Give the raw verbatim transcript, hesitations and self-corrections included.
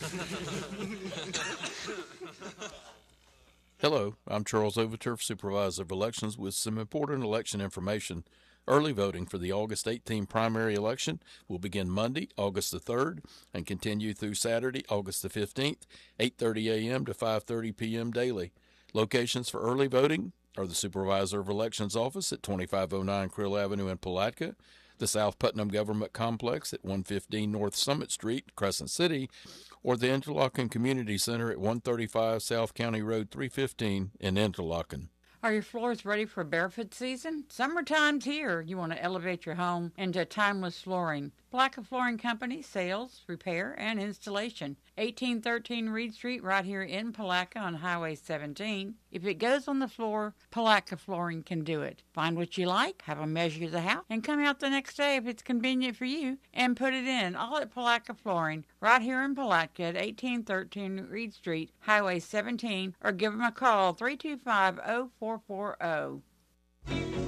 Hello, I'm Charles Overturf, Supervisor of Elections, with some important election information. Early voting for the August eighteenth primary election will begin Monday, August the third, and continue through Saturday, August the fifteenth, eight thirty a.m. to five thirty p.m. daily. Locations for early voting are the Supervisor of Elections office at twenty-five oh nine Krill Avenue in Palatka, the South Putnam Government Complex at one fifteen North Summit Street, Crescent City, or the Interlochen Community Center at one thirty-five South County Road three fifteen in Interlochen. Are your floors ready for barefoot season? Summertime's here. You want to elevate your home into timeless flooring. Palatka Flooring Company, sales, repair, and installation. eighteen thirteen Reed Street, right here in Palatka on Highway seventeen. If it goes on the floor, Palatka Flooring can do it. Find what you like, have them measure the house, and come out the next day if it's convenient for you, and put it in. All at Palatka Flooring, right here in Palatka at eighteen thirteen Reed Street, Highway seventeen, or give them a call, three two five, oh four four oh.